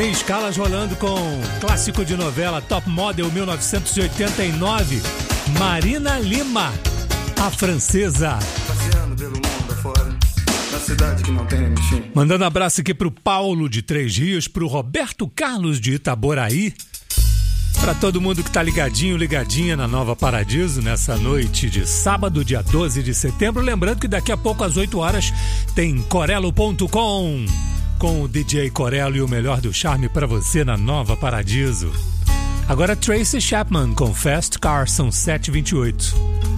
Escalas rolando com clássico de novela Top Model 1989, Marina Lima, a francesa. Passeando pelo mundo afora, na cidade que não tem fim. Mandando abraço aqui pro Paulo de Três Rios, pro Roberto Carlos de Itaboraí, para todo mundo que tá ligadinha na Nova Paradiso nessa noite de sábado, dia 12 de setembro. Lembrando que daqui a pouco às 8 horas tem Corelo.com com o DJ Corelo e o melhor do charme para você na Nova Paradiso. Agora Tracy Chapman com Fast Car, são 7h28.